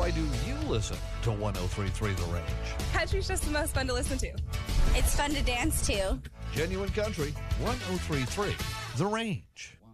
Why do you listen to 103.3 The Range? Country's just the most fun to listen to. It's fun to dance to. Genuine Country, 103.3 The Range.